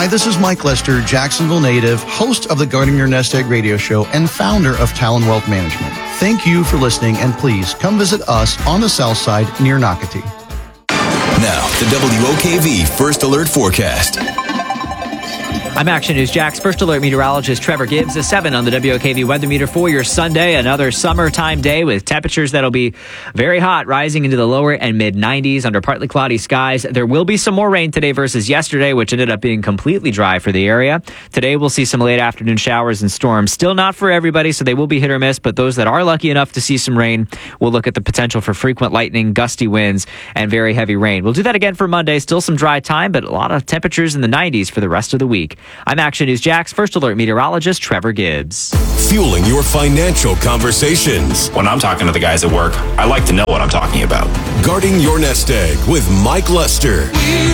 Hi, this is Mike Lester, Jacksonville native, host of the Guarding Your Nest Egg radio show and founder of Talon Wealth Management. Thank you for listening, and please come visit us on the south side near Nocatee. Now, the WOKV First Alert Forecast. I'm Action News Jack's First Alert meteorologist Trevor Gibbs. A 7 on the WOKV weather meter for your Sunday. Another summertime day with temperatures that'll be very hot, rising into the lower and mid 90s under partly cloudy skies. There will be some more rain today versus yesterday, which ended up being completely dry for the area. Today we'll see some late afternoon showers and storms. Still not for everybody, so they will be hit or miss, but those that are lucky enough to see some rain will look at the potential for frequent lightning, gusty winds, and very heavy rain. We'll do that again for Monday. Still some dry time, but a lot of temperatures in the 90s for the rest of the week. I'm Action News Jack's First Alert meteorologist Trevor Gibbs. Fueling your financial conversations. When I'm talking to the guys at work, I like to know what I'm talking about. Guarding Your Nest Egg with Mike Lester.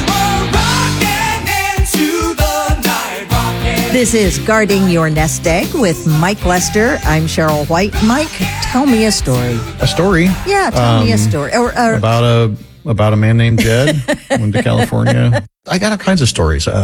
This is Guarding Your Nest Egg with Mike Lester. I'm Cheryl White. Mike, tell me a story. A story? Yeah, tell me a story. About a man named Jed. Went to California. I got all kinds of stories. Your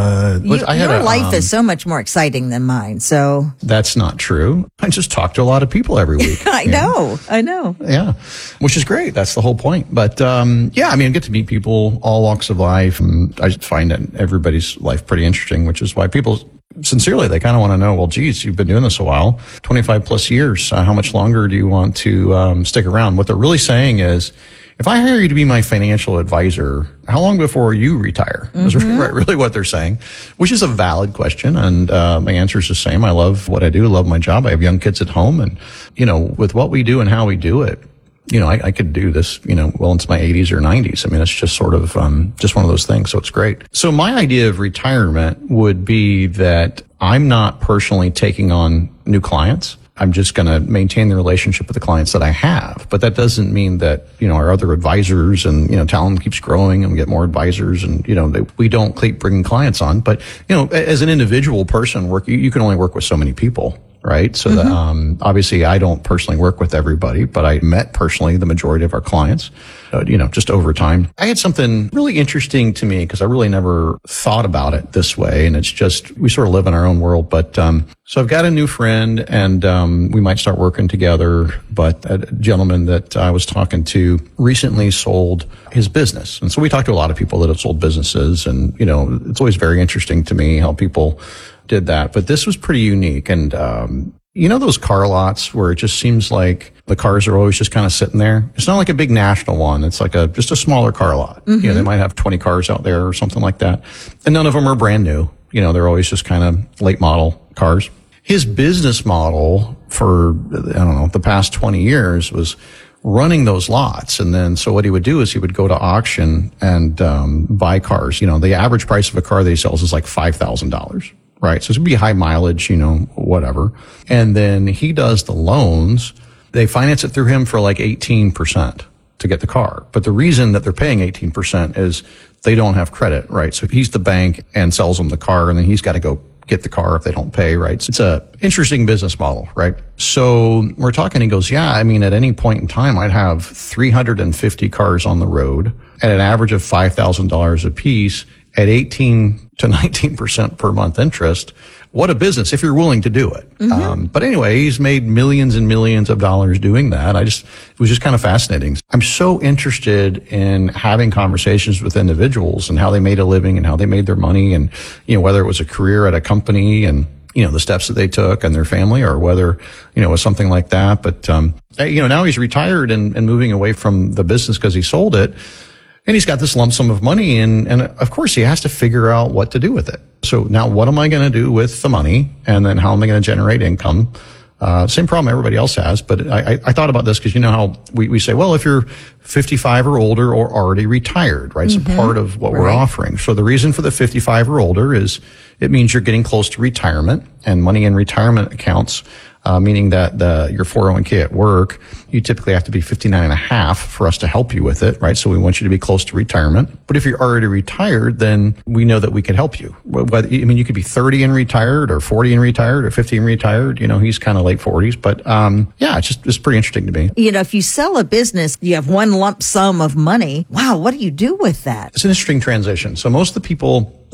life is so much more exciting than mine, so. That's not true. I just talk to a lot of people every week. I know. Yeah, which is great. That's the whole point. But I get to meet people, all walks of life. And I find that everybody's life pretty interesting, which is why people, sincerely, they kind of want to know, well, geez, you've been doing this a while, 25 plus years. How much longer do you want to stick around? What they're really saying is, if I hire you to be my financial advisor, how long before you retire? Is really what they're saying, which is a valid question. And my answer is the same. I love what I do, love my job. I have young kids at home. And, with what we do and how we do it, I could do this, well into my 80s or 90s. I mean, it's just sort of just one of those things. So it's great. So my idea of retirement would be that I'm not personally taking on new clients. I'm just going to maintain the relationship with the clients that I have. But that doesn't mean that, our other advisors and, Talon keeps growing and we get more advisors and, we don't keep bringing clients on. But, as an individual person, you can only work with so many people. Right. So obviously I don't personally work with everybody, but I met personally the majority of our clients, just over time. I had something really interesting to me because I really never thought about it this way. And it's just, we sort of live in our own world. But, so I've got a new friend and, we might start working together. But a gentleman that I was talking to recently sold his business. And so we talked to a lot of people that have sold businesses and, it's always very interesting to me how people did that. But this was pretty unique. And, those car lots where it just seems like the cars are always just kind of sitting there. It's not like a big national one. It's like just a smaller car lot. They might have 20 cars out there or something like that. And none of them are brand new. They're always just kind of late model cars. His business model for, the past 20 years was running those lots. And then, so what he would do is he would go to auction and, buy cars. The average price of a car that he sells is like $5,000. Right. So it's going to be high mileage, whatever. And then he does the loans. They finance it through him for like 18% to get the car. But the reason that they're paying 18% is they don't have credit. Right. So he's the bank and sells them the car and then he's got to go get the car if they don't pay. Right. So it's a interesting business model. Right. So we're talking, he goes, yeah, at any point in time, I'd have 350 cars on the road at an average of $5,000 a piece at 18 to 19% per month interest. What a business if you're willing to do it. But anyway, he's made millions and millions of dollars doing that. It was just kind of fascinating. I'm so interested in having conversations with individuals and how they made a living and how they made their money and, whether it was a career at a company and, the steps that they took and their family or whether, it was something like that. But, now he's retired and moving away from the business because he sold it. And he's got this lump sum of money and of course he has to figure out what to do with it. So now what am I going to do with the money? And then how am I going to generate income? Same problem everybody else has. But I thought about this because how we say, well, if you're 55 or older or already retired, right? It's a part of what we're offering. So the reason for the 55 or older is it means you're getting close to retirement and money in retirement accounts. Meaning that your 401k at work, you typically have to be 59 and a half for us to help you with it, right? So we want you to be close to retirement. But if you're already retired, then we know that we can help you. You could be 30 and retired or 40 and retired or 50 and retired. He's kind of late 40s. But, it's pretty interesting to me. If you sell a business, you have one lump sum of money. Wow, what do you do with that? It's an interesting transition. So most of the people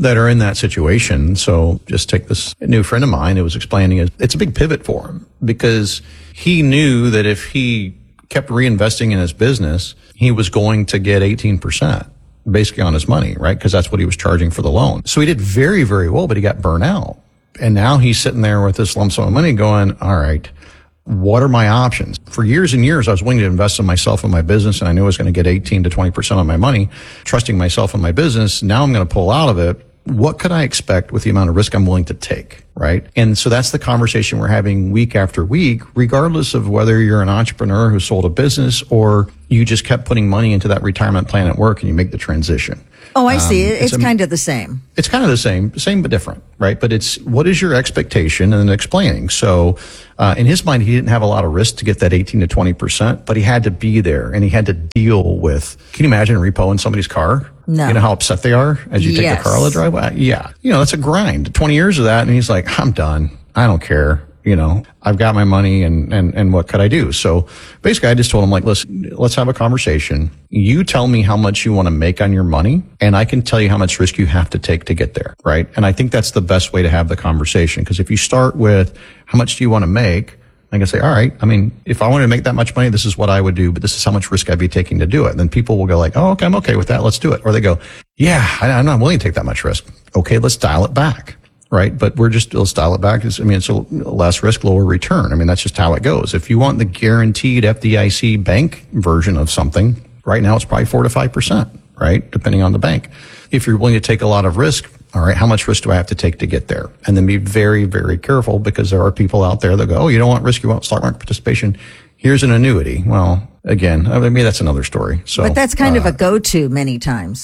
that are in that situation. So just take this new friend of mine who was explaining it. It's a big pivot for him because he knew that if he kept reinvesting in his business, he was going to get 18% basically on his money, right? Because that's what he was charging for the loan. So he did very, very well, but he got burnt out. And now he's sitting there with this lump sum of money going, all right, what are my options? For years and years, I was willing to invest in myself and my business, and I knew I was going to get 18 to 20% on my money, trusting myself and my business. Now I'm going to pull out of it. What could I expect with the amount of risk I'm willing to take, right? And so that's the conversation we're having week after week, regardless of whether you're an entrepreneur who sold a business or you just kept putting money into that retirement plan at work and you make the transition. Oh, I see. It's kind of the same. It's kind of the same but different, right? But it's what is your expectation and then explaining. So in his mind, he didn't have a lot of risk to get that 18 to 20%, but he had to be there and he had to deal with, can you imagine repoing somebody's car? No. You know how upset they are as you take the car on the driveway? Yeah. You know, that's a grind. 20 years of that. And he's like, I'm done. I don't care. You know, I've got my money and what could I do? So basically I just told him like, listen, let's have a conversation. You tell me how much you want to make on your money and I can tell you how much risk you have to take to get there. Right. And I think that's the best way to have the conversation. Because if you start with how much do you want to make? I can say, all right, I mean, if I wanted to make that much money, this is what I would do, but this is how much risk I'd be taking to do it. And then people will go like, oh, okay, I'm okay with that. Let's do it. Or they go, yeah, I'm not willing to take that much risk. Okay, let's dial it back. Right. But let's dial it back. It's a less risk, lower return. I mean, that's just how it goes. If you want the guaranteed FDIC bank version of something, right now it's probably 4 to 5%, right? Depending on the bank. If you're willing to take a lot of risk, all right, how much risk do I have to take to get there? And then be very, very careful because there are people out there that go, oh, you don't want risk, you want stock market participation. Here's an annuity. Well, again, I mean, that's another story. So, but that's kind of a go-to many times.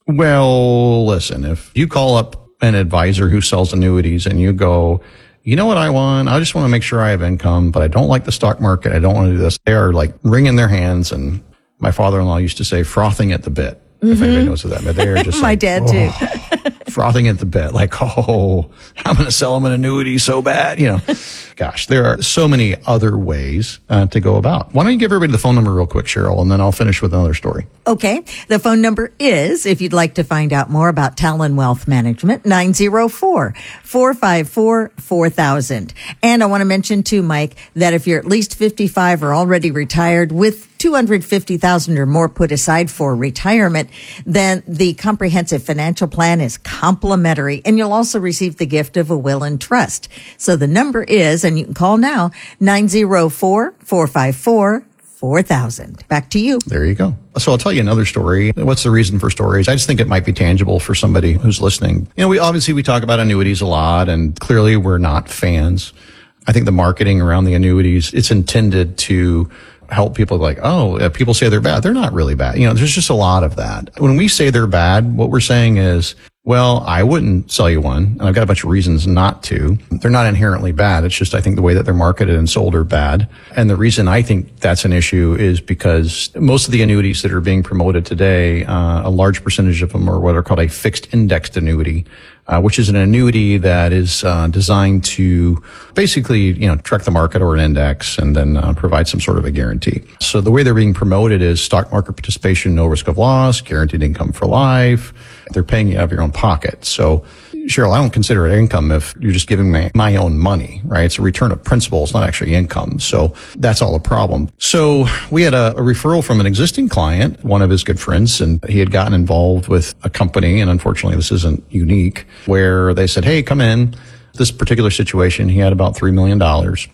Well, listen, if you call up an advisor who sells annuities and you go, you know what I want? I just want to make sure I have income, but I don't like the stock market. I don't want to do this. They are like wringing their hands. And my father-in-law used to say frothing at the bit. If anybody knows what that meant. They are just My like, dad too. frothing at the bit. Like, oh, I'm going to sell them an annuity so bad. You know, gosh, there are so many other ways to go about. Why don't you give everybody the phone number real quick, Cheryl, and then I'll finish with another story. Okay. The phone number is, if you'd like to find out more about Talon Wealth Management, 904-454-4000. And I want to mention too, Mike, that if you're at least 55 or already retired with $250,000 or more put aside for retirement, then the comprehensive financial plan is complimentary, and you'll also receive the gift of a will and trust. So the number is, and you can call now, 904-454-4000. Back to you. There you go. So I'll tell you another story. What's the reason for stories? I just think it might be tangible for somebody who's listening. You know, we talk about annuities a lot, and clearly we're not fans. I think the marketing around the annuities, it's intended to help people like, oh, people say they're bad. They're not really bad. You know, there's just a lot of that. When we say they're bad, what we're saying is, well, I wouldn't sell you one, and I've got a bunch of reasons not to. They're not inherently bad. It's just I think the way that they're marketed and sold are bad. And the reason I think that's an issue is because most of the annuities that are being promoted today, a large percentage of them are what are called a fixed indexed annuity, which is an annuity that is designed to basically, you know, track the market or an index and then provide some sort of a guarantee. So the way they're being promoted is stock market participation, no risk of loss, guaranteed income for life. They're paying you out of your own pocket. So, Cheryl, I don't consider it income if you're just giving me my own money, right? It's a return of principal. It's not actually income. So that's all a problem. So we had a referral from an existing client, one of his good friends, and he had gotten involved with a company. And unfortunately, this isn't unique, where they said, hey, come in. This particular situation, he had about $3 million.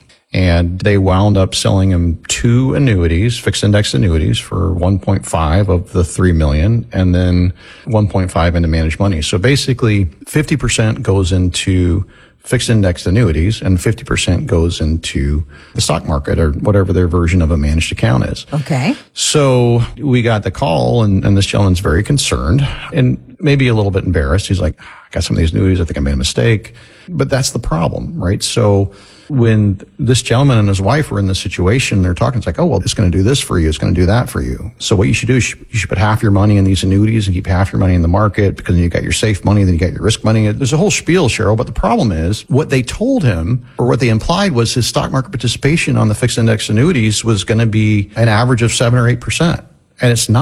And they wound up selling him 2 annuities, fixed index annuities, for 1.5 of the 3 million, and then 1.5 into managed money. So basically 50% goes into fixed indexed annuities and 50% goes into the stock market or whatever their version of a managed account is. Okay. So we got the call and this gentleman's very concerned and maybe a little bit embarrassed. He's like, I got some of these annuities. I think I made a mistake. But that's the problem, right? So when this gentleman and his wife were in this situation, they're talking, it's like, oh, well, it's going to do this for you. It's going to do that for you. So what you should do is you should put half your money in these annuities and keep half your money in the market, because then you got your safe money, then you got your risk money. There's a whole spiel, Cheryl. But the problem is what they told him, or what they implied, was his stock market participation on the fixed index annuities was going to be an average of 7 or 8%. And it's not.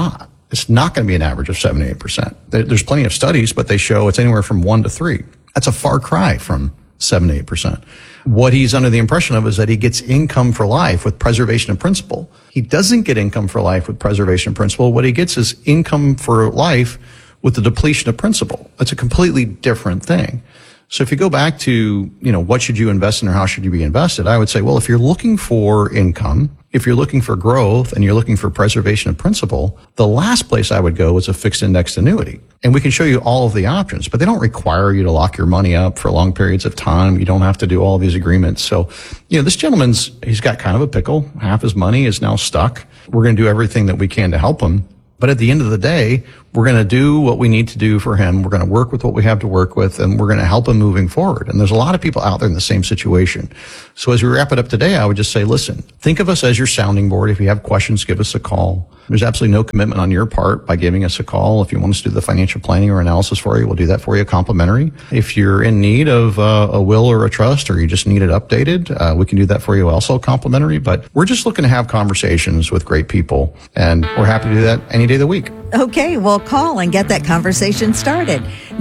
It's not going to be an average of 7 to 8%. There's plenty of studies, but they show it's anywhere from 1 to 3. That's a far cry from 7 to 8%. What he's under the impression of is that he gets income for life with preservation of principal. He doesn't get income for life with preservation of principal. What he gets is income for life with the depletion of principal. It's a completely different thing. So if you go back to, what should you invest in or how should you be invested? I would say, well, if you're looking for income, if you're looking for growth and you're looking for preservation of principal, the last place I would go is a fixed indexed annuity. And we can show you all of the options, but they don't require you to lock your money up for long periods of time. You don't have to do all of these agreements. So, this gentleman's, he's got kind of a pickle. Half his money is now stuck. We're going to do everything that we can to help him. But at the end of the day, we're going to do what we need to do for him. We're going to work with what we have to work with, and we're going to help him moving forward. And there's a lot of people out there in the same situation. So as we wrap it up today, I would just say, listen, think of us as your sounding board. If you have questions, give us a call. There's absolutely no commitment on your part by giving us a call. If you want us to do the financial planning or analysis for you, we'll do that for you complimentary. If you're in need of a will or a trust, or you just need it updated, we can do that for you also complimentary. But we're just looking to have conversations with great people, and we're happy to do that any day of the week. Okay, well, call and get that conversation started.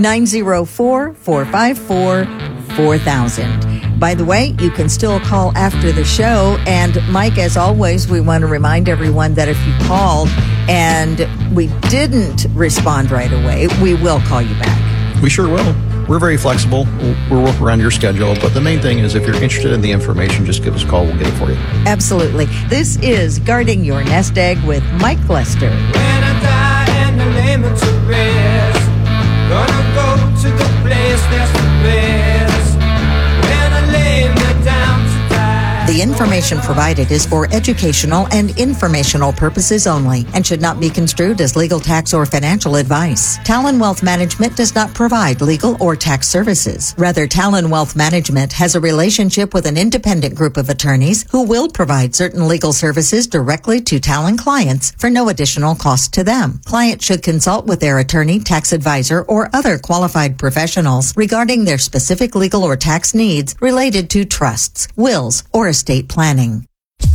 904-454-4000. By the way, you can still call after the show. And Mike, as always, we want to remind everyone that if you called and we didn't respond right away, we will call you back. We sure will. We're very flexible. We'll work around your schedule. But the main thing is, if you're interested in the information, just give us a call. We'll get it for you. Absolutely. This is Guarding Your Nest Egg with Mike Lester. When I die and I lay me to rest, gonna go to the place that's the best. When I lay me down to die. The information provided is for educational and informational purposes only and should not be construed as legal, tax, or financial advice. Talon Wealth Management does not provide legal or tax services. Rather, Talon Wealth Management has a relationship with an independent group of attorneys who will provide certain legal services directly to Talon clients for no additional cost to them. Clients should consult with their attorney, tax advisor, or other qualified professionals regarding their specific legal or tax needs related to trusts, wills, or estate planning.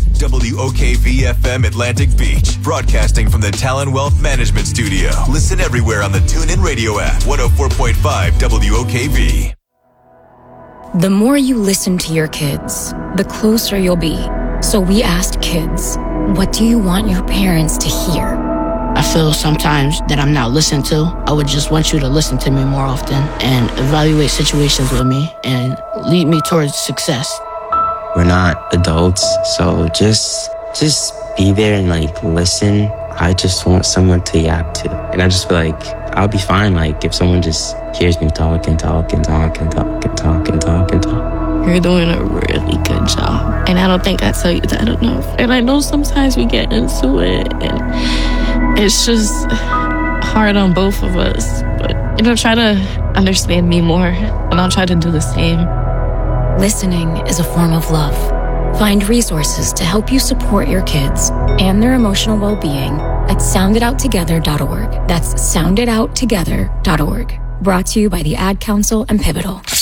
WOKV-FM Atlantic Beach, broadcasting from the Talon Wealth Management Studio. Listen everywhere on the TuneIn Radio app. 104.5 WOKV. The more you listen to your kids, the closer you'll be. So we asked kids, what do you want your parents to hear? I feel sometimes that I'm not listened to. I would just want you to listen to me more often and evaluate situations with me and lead me towards success. We're not adults, so just be there and listen. I just want someone to yap to. And I just feel like I'll be fine if someone just hears me talk and talk and talk and talk and talk and talk and talk. You're doing a really good job. And I don't think I tell you that enough. And I know sometimes we get into it and it's just hard on both of us. But, try to understand me more and I'll try to do the same. Listening is a form of love. Find resources to help you support your kids and their emotional well-being at sounditouttogether.org. That's sounditouttogether.org. Brought to you by the Ad Council and Pivotal.